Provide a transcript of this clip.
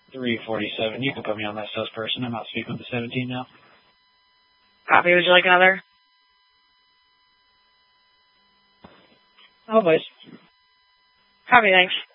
347. You can put me on that salesperson. I'm out speaking with the 17 now. Copy. Would you like another? Oh, please. Copy. Thanks.